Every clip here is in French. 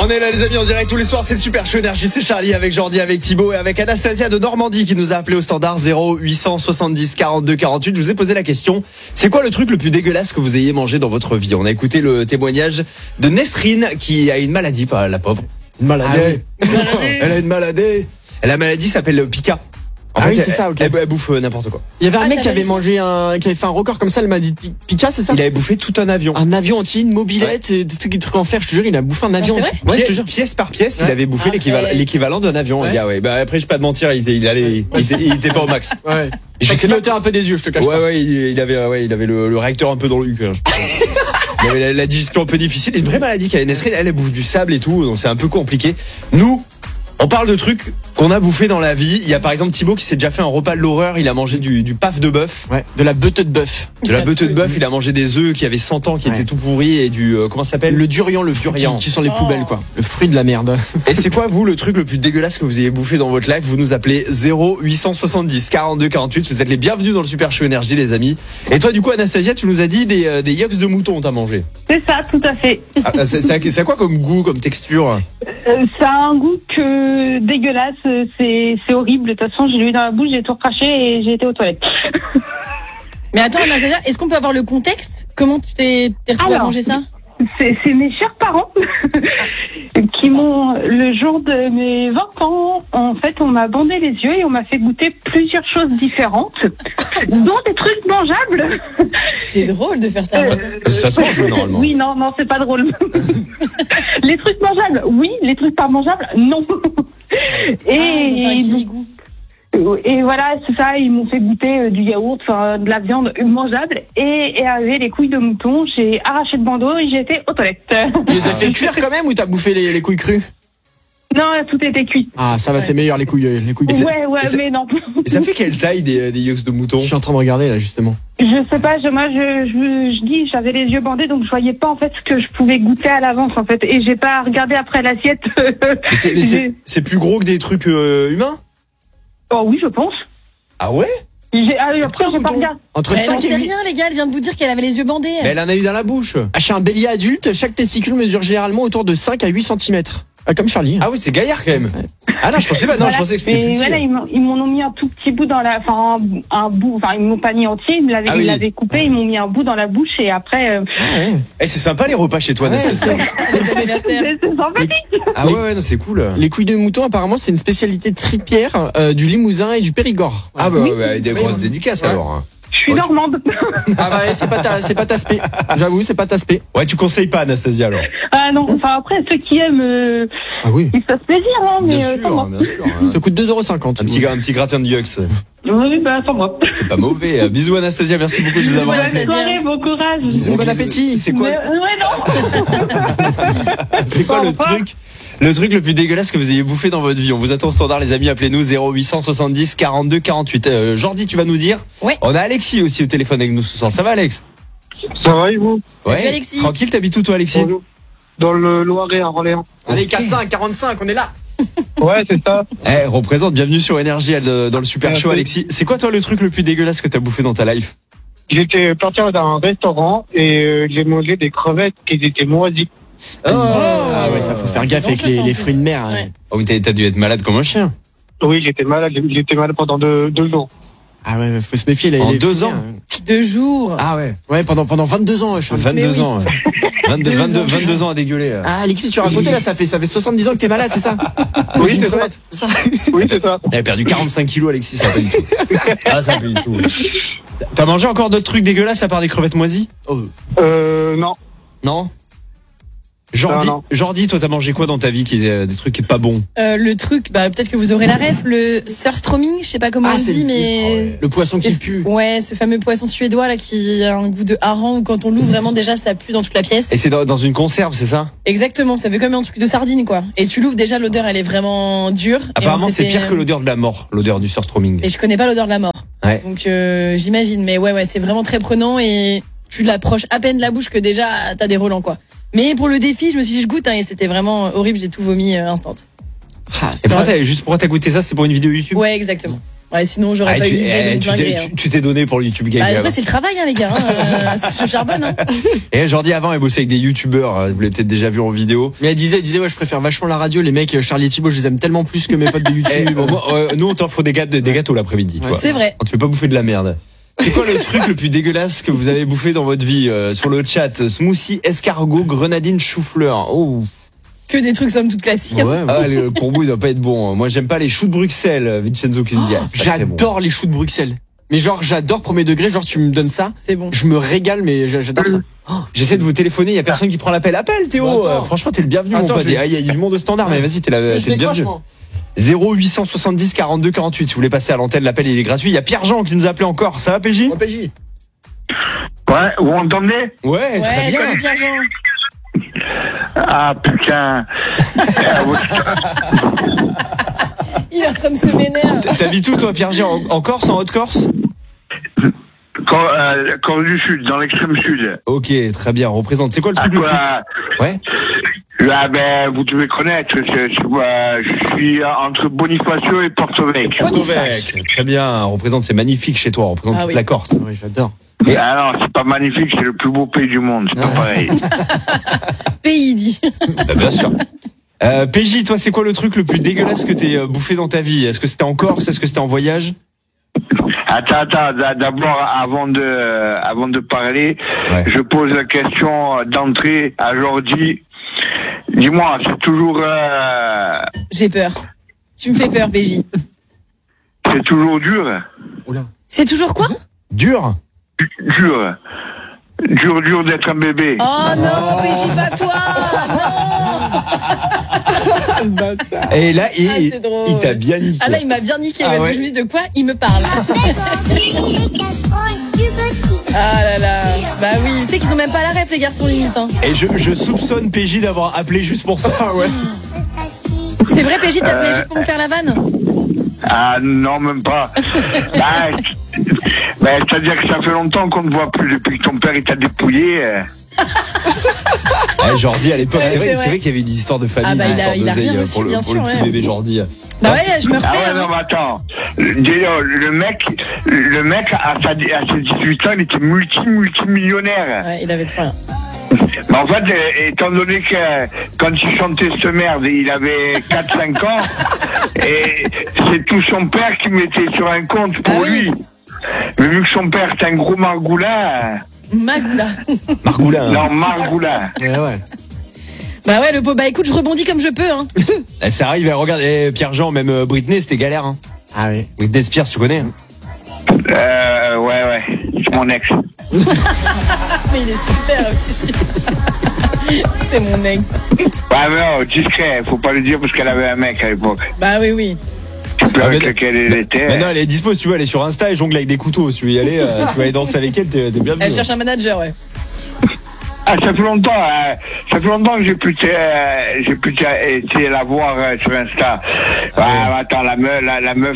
On est là les amis en direct tous les soirs, c'est le Super Show Énergie, c'est Charlie avec Jordi, avec Thibaut et avec Anastasia de Normandie qui nous a appelé au standard 0870 42 48. Je vous ai posé la question, c'est quoi le truc le plus dégueulasse que vous ayez mangé dans votre vie? On a écouté le témoignage de Nesrine qui a une maladie, pas la pauvre. Une maladie. Elle a une maladie. La maladie s'appelle Pika. En fait, oui, c'est ça, ok. Elle bouffe n'importe quoi. Il y avait un mec qui avait mangé qui avait fait un record comme ça, elle m'a dit Pika, c'est ça? Il avait bouffé tout un avion. Un avion entier, une mobilette, et des trucs en fer, je te jure, il a bouffé un avion entier. Ouais, je te jure. Pièce par pièce, il avait bouffé l'équivalent d'un avion, le gars, ouais. Bah, après, je vais pas te mentir, il était pas au max. Ouais. Je sais noter un peu des yeux, je te cache pas. Ouais, il avait le réacteur un peu dans le cul, hein, il avait la digestion un peu difficile, une vraie maladie qu'avait Nesrine, elle bouffe du sable et tout, donc c'est un peu compliqué. Nous, on parle de trucs qu'on a bouffé dans la vie. Il y a par exemple Thibaut qui s'est déjà fait un repas de l'horreur. Il a mangé du paf de bœuf. Ouais, de la beute de bœuf. De la beute de bœuf. Il a mangé des œufs qui avaient 100 ans, qui étaient tout pourris et du comment ça s'appelle? Le durian, le durian, qui sont les poubelles quoi. Le fruit de la merde. Et c'est quoi vous le truc le plus dégueulasse que vous ayez bouffé dans votre life? Vous nous appelez 0870 42 48. Vous êtes les bienvenus dans le Super Show Énergie les amis. Et toi du coup Anastasia, tu nous as dit des yeux de mouton t'as mangé. C'est ça, tout à fait. Ah, c'est quoi comme goût, comme texture? Ça a un goût que dégueulasse, c'est horrible. De toute façon, je l'ai eu dans la bouche, j'ai tout recraché et j'ai été aux toilettes. Mais attends, Anastasia, est-ce qu'on peut avoir le contexte? Comment tu t'es retrouvé à manger ça? C'est mes chers parents qui m'ont, le jour de mes 20 ans, en fait, on m'a bandé les yeux et on m'a fait goûter plusieurs choses différentes, dont des trucs mangeables. C'est drôle de faire ça. Ça se mange normalement. Oui, non, c'est pas drôle. Les trucs mangeables, oui. Les trucs pas mangeables, non. Et voilà, c'est ça, ils m'ont fait goûter du yaourt, de la viande mangeable et arrivé les couilles de mouton, j'ai arraché le bandeau et j'ai été aux toilettes. Tu les as fait cuire quand même ou t'as bouffé les couilles crues? Non, tout était cuit. Ah, ça va, c'est meilleur les couilles. Ouais, mais non. Et ça fait quelle taille des yeux de mouton? Je suis en train de regarder là justement. Je sais pas, moi je dis, j'avais les yeux bandés donc je voyais pas en fait ce que je pouvais goûter à l'avance en fait et j'ai pas regardé après l'assiette. C'est plus gros que des trucs humains? Oh oui, je pense. Ah ouais? Après, j'ai pas regardé. Entre Elle 5 n'en et sait 8. rien, les gars, elle vient de vous dire qu'elle avait les yeux bandés. Mais elle en a eu dans la bouche. Chez un bélier adulte, chaque testicule mesure généralement autour de 5 à 8 cm. Comme Charlie. Ah oui, c'est gaillard quand même. Ah non, je pensais pas. Non, voilà. je pensais que c'était plus petit. Voilà, ils m'en ont mis un tout petit bout dans la, un bout. Enfin, ils m'ont pas mis entier. Ils l'avaient coupé. Ils m'ont mis un bout dans la bouche et après. Eh, c'est sympa les repas chez toi, Anastasia. C'est sympathique. Ah ouais, non, c'est cool. Les couilles de mouton, apparemment, c'est une spécialité tripière du Limousin et du Périgord. Ah bah, ouais, des grosses dédicaces alors. Je suis normande. Ah bah, c'est pas ta spé. J'avoue, c'est pas ta spé. Ouais, tu conseilles pas, Anastasia alors. Ah non, enfin après, ceux qui aiment, Ah oui. ils se fassent plaisir, hein, mais Bien sans moi. sûr. Ça coûte 2,50 €. Un petit gratin de yux. Oui, sans moi. C'est pas mauvais. Bisous Anastasia, merci beaucoup de nous avoir Bisous, appelés. Bonne soirée, bon courage. Bon appétit. C'est quoi, Ouais, non. c'est quoi le truc le plus dégueulasse que vous ayez bouffé dans votre vie? On vous attend au standard les amis, appelez-nous 0870 42 48. Jordi, tu vas nous dire? Ouais. On a Alexis aussi au téléphone avec nous ce soir. Ça va Alex? Ça va et vous? Salut, Alexis. Tranquille, t'habites où toi Alexis? Bonjour. Dans le Loiret à Orléans. Allez, 4-5, 45, on est là. Ouais, c'est ça. Représente, bienvenue sur Énergie dans le Super Merci. Show Alexis. C'est quoi toi le truc le plus dégueulasse que t'as bouffé dans ta life? J'étais parti dans un restaurant et j'ai mangé des crevettes qui étaient moisies. Ah ouais, ça faut faire gaffe avec les fruits de mer. Ouais. Oh mais t'as dû être malade comme un chien. Oui, j'étais malade pendant deux jours. Ah ouais, faut se méfier. En les 2 fruits de ans. mer. 2 jours. Ah ouais. Ouais, pendant 22 ans, Charlie. 22 oui. ans. Ouais. 22 ans à dégueuler. Ah, Alexis, tu racontais là, ça fait 70 ans que t'es malade, c'est ça? Oui, Une c'est ça. crevette, c'est ça. Oui, c'est ça. Elle a perdu 45 kilos Alexis, ça va pas du tout. Ah ça va pas du tout. T'as mangé encore d'autres trucs dégueulasses à part des crevettes moisies? Non. Non? Jordi, toi t'as mangé quoi dans ta vie qui est des trucs qui est pas bons? Le truc, peut-être que vous aurez la ref, le surströmming, je sais pas comment on c'est dit, mais le poisson qui pue. ouais, ce fameux poisson suédois là qui a un goût de hareng où quand on l'ouvre vraiment déjà ça pue dans toute la pièce. Et c'est dans une conserve, c'est ça? Exactement, ça fait comme un truc de sardine quoi. Et tu l'ouvres déjà, l'odeur elle est vraiment dure. Apparemment c'est pire que l'odeur de la mort, l'odeur du surströmming. Et je connais pas l'odeur de la mort. Ouais. Donc j'imagine, mais ouais, c'est vraiment très prenant et tu l'approches à peine de la bouche que déjà t'as des relents quoi. Mais pour le défi, je me suis dit je goûte et c'était vraiment horrible, j'ai tout vomi instant. Et pourquoi t'as goûté ça? C'est pour une vidéo YouTube? Ouais, exactement. Ouais, sinon j'aurais pas eu l'idée de tu me t'es- dinguer, hein. tu t'es donné pour le YouTube Game. Bah, après, c'est le travail, hein, les gars. Je charbonne. Hein. Et Jordi, avant, elle bossait avec des YouTubeurs. Vous l'avez peut-être déjà vu en vidéo. Mais elle disait, ouais, je préfère vachement la radio. Les mecs, Charlie et Thibaut, je les aime tellement plus que mes potes de Eh, YouTube. nous, on t'offre des gâteaux l'après-midi. Ouais, toi. C'est vrai. On te fait pas bouffer de la merde. C'est quoi le truc le plus dégueulasse que vous avez bouffé dans votre vie sur le chat? Smoothie, escargot, grenadine, chou-fleur. Oh. Que des trucs somme toute classiques. Hein. Ouais, Ah, le combo il doit pas être bon. Moi j'aime pas les choux de Bruxelles, Vincenzo qui me dit. Ah, c'est pas très bon. J'adore les choux de Bruxelles. Mais genre, j'adore premier degré. Genre, tu me donnes ça, C'est bon. je me régale, mais j'adore ça. J'essaie de vous téléphoner, il y a personne qui prend l'appel. Appelle Théo. Bah, attends. Franchement t'es le bienvenu mon Attends, pote. je vais- Il y a du monde au standard, mais vas-y t'es le bienvenu. 0870 42 48. Si vous voulez passer à l'antenne, l'appel il est gratuit. Il y a Pierre-Jean qui nous a appelé encore. Ça va PJ? Ouais, vous m'entendez? Ouais, très Ouais, bien. salut Pierre-Jean. Ah putain. Il est en train de se vénère. T'habites où toi Pierre-Jean? En Corse, en Haute-Corse? Corse du Sud, dans l'extrême sud. Ok, très bien. Représente. C'est quoi le Ah, truc le plus... quoi, Ouais. là, ben, vous devez connaître, je suis entre Bonifacio et Porto-Vecchio. Porto-Vecchio. Très bien. Représente, c'est magnifique chez toi. Représente Ah toute oui. la Corse. Oui, j'adore. Ah non, c'est pas magnifique, c'est le plus beau pays du monde. C'est pas pareil. Pays dit. Bah, bien sûr. PJ, toi, c'est quoi le truc le plus dégueulasse que t'aies bouffé dans ta vie? Est-ce que c'était en Corse? Est-ce que c'était en voyage? Attends, d'abord, avant de parler, Ouais. je pose la question d'entrée à Jordi. Dis-moi, c'est toujours J'ai peur. Tu me fais peur, PJ. dur? C'est toujours quoi? Dur? Dur d'être un bébé. Oh non, PJ, pas toi. Non. Et là, c'est drôle. il t'a bien niqué. Ah là, il m'a bien niqué Ah parce ouais. que je me dis de quoi il me parle. Ah là là. Bah oui, tu sais qu'ils ont même pas la ref, les garçons, limite. Hein. Et je soupçonne PJ d'avoir appelé juste pour ça. Ouais. C'est vrai, PJ, t'appelais juste pour me faire la vanne? Ah non, même pas. C'est-à-dire que ça fait longtemps qu'on ne voit plus depuis que ton père il t'a dépouillé. Jordi, à l'époque, Ouais, c'est c'est vrai vrai. qu'il y avait des histoires de famille, Ah bah, des il a histoires rien d'oseille reçu, pour le bien petit sûr, ouais. bébé Jordi. Bah ouais, je me refais. Ah ouais, hein. non, mais attends. Déjà, le mec, à ses 18 ans, il était multimillionnaire. Ouais, il avait trop rien. Mais en fait, étant donné que quand il chantait cette merde, il avait 4-5 ans, et c'est tout son père qui mettait sur un compte pour Ah oui. lui. Mais vu que son père, c'est un gros margoulin, Magoula. Margoulin. non, margoulin. Ouais. Bah ouais, le pot. Bah écoute, je rebondis comme je peux. Hein. Ça arrive, regarde, Pierre-Jean, même Britney, c'était galère. Hein. Ah oui. Britney Spears, tu connais hein? Ouais, c'est mon ex. Mais il est super. C'est mon ex. Ouais, mais non, discret, faut pas le dire parce qu'elle avait un mec à l'époque. Bah oui, oui. Tu peux Ah, avec mais- lequel elle était. Maintenant, elle est dispo, si tu veux, elle est sur Insta et jongle avec des couteaux. Si tu veux y aller, tu vas aller danser avec elle, t'es bienvenu. Elle cherche un manager, ouais. Ah, ça fait longtemps que j'ai pu essayer la voir sur Insta. Attends, la meuf,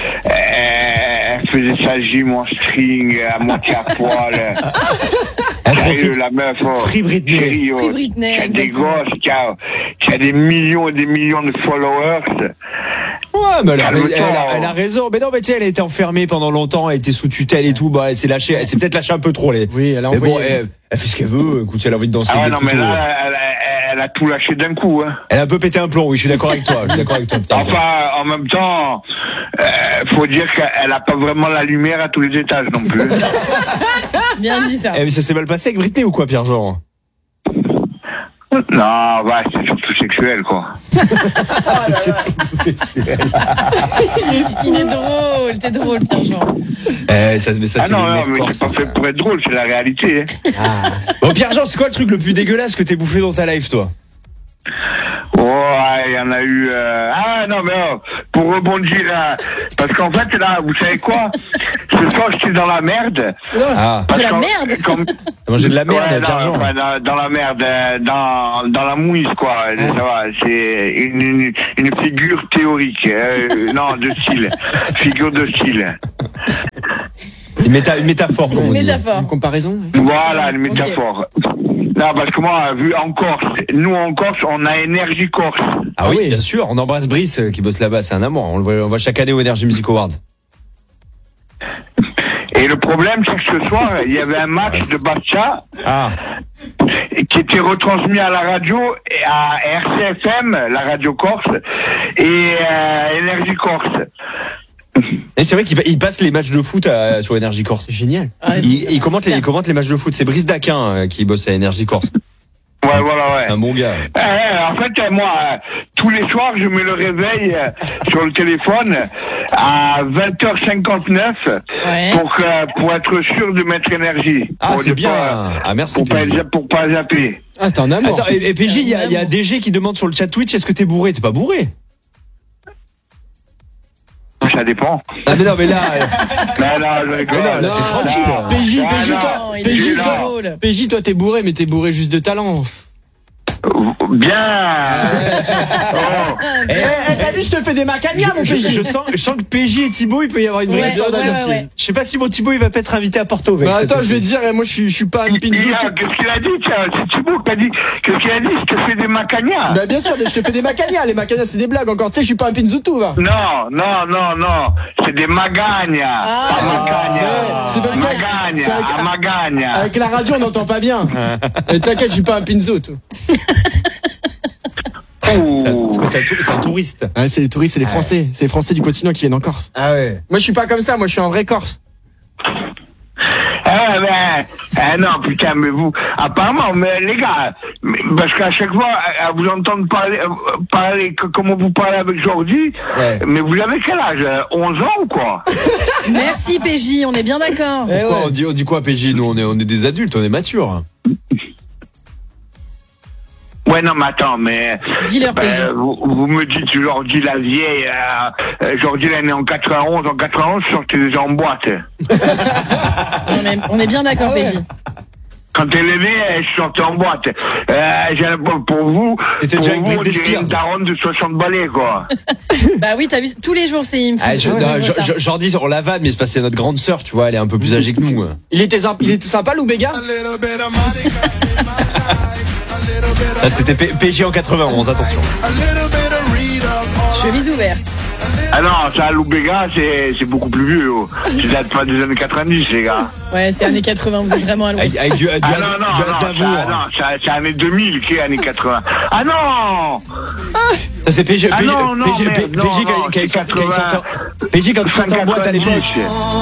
elle faisait sa gym en string, à moitié à poil. Sérieux, la meuf, Free Britney. chérie, Free Britney, qui a des exactement. gosses, qui a des millions et des millions de followers. Ouais, mais Calme-toi. elle a raison. Mais non, mais tu sais, elle a été enfermée pendant longtemps, elle était sous tutelle et tout. Bah, elle s'est peut-être lâché un peu trop. Oui, elle a Mais envoyé. bon, elle fait ce qu'elle veut. Écoute, si elle a envie de danser Ah ouais, avec non, des mais couteaux. là, elle a tout lâché d'un coup, hein. Elle a un peu pété un plomb, oui, je suis d'accord avec toi. Putain. Enfin, en même temps, faut dire qu'elle a pas vraiment la lumière à tous les étages non plus. Bien dit ça. Eh, mais ça s'est mal passé avec Britney ou quoi, Pierre-Jean? Non, bah, c'est surtout sexuel, quoi. Il est drôle, t'es drôle, Pierre-Jean. Ça, Ah c'est non, le non, nerf mais corse, c'est pas ça. fait pour être drôle, c'est la réalité. Hein. Bon, Pierre-Jean, c'est quoi le truc le plus dégueulasse que t'aies bouffé dans ta life, toi? Ouais, il y en a eu... Ah non, mais pour rebondir, parce qu'en fait, là, vous savez quoi? Ce soir, j'étais dans la merde. Ah, Parce De la qu'en- merde comme- t'as mangé de la merde, Ouais, Pierre-Jean. dans la merde, dans la mouise, quoi. Ça va, c'est une figure théorique. Non, de style. Figure de style. Une métaphore, comme on Une dit. métaphore. Une comparaison. Voilà, une métaphore. Non, parce que moi, vu en Corse, nous en Corse, on a Énergie Corse. Ah oui, bien sûr. On embrasse Brice qui bosse là-bas. C'est un amour. On le voit chaque année au Energy Music Awards. Et le problème, c'est que ce soir, il y avait un match de Bastia qui était retransmis à la radio, et à RCFM, la radio Corse, et Énergie Corse. Et c'est vrai qu'il passe les matchs de foot sur Énergie Corse. C'est génial. Il commente les matchs de foot. C'est Brice Daquin qui bosse à Énergie Corse. Ouais, voilà, ouais. C'est un bon gars. En fait, moi, tous les soirs, je mets le réveil sur le téléphone à 20h59 pour être sûr de mettre énergie. Ah, c'est bien. Merci. Pour pas zapper. Ah, c'est un amour. Attends, et PJ, il y a DG qui demande sur le chat Twitch, est-ce que t'es bourré? T'es pas bourré? Ça dépend. Ah mais non, mais là... je rigole. là, t'es tranquille. PJ, toi, t'es bourré, mais t'es bourré juste de talent. Bien. T'as vu, je te fais des macanias, mon PJ. Je sens que PJ et Thibaut, il peut y avoir une vraie histoire d'amitié. Je sais pas si mon Thibaut, il va pas être invité à Porto. Bah attends, je vais te dire, moi, je suis pas un pinzou. Qu'est-ce qu'il a dit? C'est Thibaut qui a dit. Qu'est-ce qu'il a dit? Je te fais des macanias. Bah bien sûr, je te fais des macanias. Les macanias, c'est des blagues encore. Tu sais, je suis pas un pinzou tout, va. Non. C'est des magagnas. C'est parce que magagna. avec la radio, on n'entend pas bien. Et t'inquiète, je suis pas un pinzou tout. C'est un touriste. Ouais, c'est les touristes, c'est les Français. C'est les Français du continent qui viennent en Corse. Ah ouais. Moi, je suis pas comme ça. Moi, je suis un vrai Corse. Non, putain, mais vous, apparemment, mais les gars, parce qu'à chaque fois, à vous entendre parler comment vous parlez avec Jordi, mais vous avez quel âge? 11 ans ou quoi? Merci PJ, on est bien d'accord. On dit quoi, PJ? Nous, on est des adultes, on est matures. Ouais, non, mais attends, mais... Dis-leur, PJ. Vous me dites Jordi la vieille, Jordi elle est née en 91, je sortais déjà en boîte. On est bien d'accord, PJ. Quand elle est née, je sortais en boîte. Pour vous, on dirait une daronne de 60 balais, quoi. Bah oui, t'as vu, tous les jours, c'est Jordi, on la vanne, mais c'est parce que c'est notre grande sœur, tu vois, elle est un peu plus âgée que nous. Il était sympa, Lou Béga? Là, c'était PJ en 91, attention. Chemise ouverte. Ah non, ça, Lou Béga, c'est beaucoup plus vieux. Ça date pas des années 90, les gars. Ouais, c'est années 80, vous êtes vraiment à l'ouest. Avec du c'est années 2000 qui est années 80. Ah non! Ça c'est PJ. PJ quand tu sortais en boîte à l'époque.